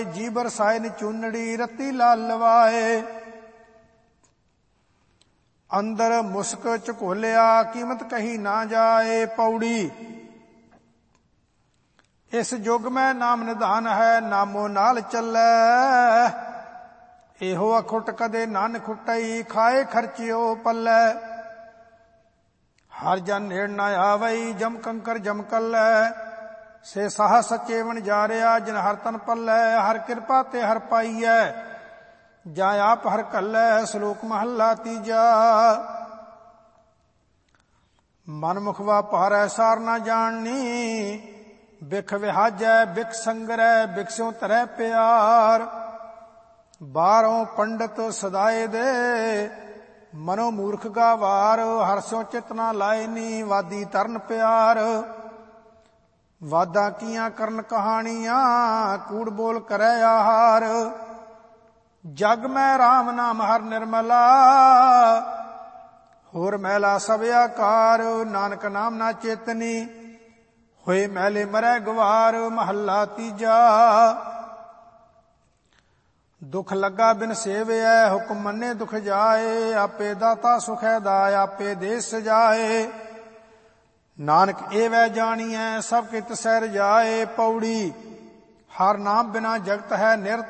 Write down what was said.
ਜੀ ਬਰਸਾਏ ਨ ਚੂਨੜੀ ਰਤੀ ਲਾਲ ਲਵਾਏ। ਅੰਦਰ ਮੁਸਕ ਝਕੋਲਿਆ ਕੀਮਤ ਕਹੀ ਨਾ ਜਾਏ। ਪੌੜੀ ਇਸ ਯੁਗ ਮੈਂ ਨਾਮ ਨਿਧਾਨ ਹੈ, ਨਾਮੋ ਨਾਲ ਚੱਲੈ। ਇਹੋ ਅਖੁੱਟ ਕਦੇ ਨਨ ਖੁੱਟਈ, ਖਾਏ ਖਰਚਿਓ ਪੱਲੇ। ਹਰ ਜਨ ਨੇੜ ਨਾ ਆਵਈ, ਜਮ ਕੰਕਰ ਜਮ ਕੱਲੈ। ਸੇ ਸਾਹ ਸੱਚੇ ਵਣਜਾਰਿਆ, ਜਿਨ ਹਰ ਤਨ ਪੱਲੈ। ਹਰ ਕਿਰਪਾ ਤੇ ਹਰ ਪਾਈਐ, ਜਾਂ ਆਪ ਹਰ ਕੱਲੈ। ਸ਼ਲੋਕ ਮਹੱਲਾ ਤੀਜਾ। ਮਨ ਮੁਖ ਵਾਪਾਰੈ ਸਾਰ ਨਾ ਜਾਣਨੀ, ਬਿਖ ਵਿਹਾਜੈ ਬਿਖ ਸੰਗਰੈ, ਬਿਖਸਿਉ ਧਰੈ ਪਿਆਰ। ਬਾਹਰੋਂ ਪੰਡਤ ਸਦਾਏ ਦੇ, ਮਨੋ ਮੂਰਖ ਗਾਵਾਰ। ਹਰਸਿਉ ਚਿਤ ਨਾ ਲਾਏ ਨੀ, ਵਾਦੀ ਤਰਨ ਪਿਆਰ। ਵਾਦਾਂ ਕੀਆਂ ਕਰਨ ਕਹਾਣੀਆਂ, ਕੂੜ ਬੋਲ ਕਰੈ ਆਹਾਰ। ਜਗ ਮੈਂ ਰਾਮ ਨਾਮ ਹਰ ਨਿਰਮਲਾ, ਹੋਰ ਮੈਲਾ ਸਭ ਆਕਾਰ। ਨਾਨਕ ਨਾਮ ਨਾ ਚੇਤਨੀ, ਹੋਏ ਮੈਲੇ ਮਰੈ ਗਵਾਰ। ਮਹੱਲਾ ਤੀਜਾ। ਦੁਖ ਲੱਗਾ ਬਿਨ ਸੇਵਿਐ, ਹੁਕਮ ਮੰਨੇ ਦੁਖ ਜਾਏ। ਆਪੇ ਦਾਤਾ ਸੁਖੈ ਦਾਇ, ਆਪੇ ਦੇ ਸਜਾਏ। ਨਾਨਕ ਇਹ ਵੈ ਜਾਣੀਐ, ਸਭ ਕਿਤ ਸਹਿ ਰਜਾਏ। ਪੌੜੀ ਹਰ ਨਾਮ ਬਿਨਾ ਜਗਤ ਹੈ ਨਿਰਤ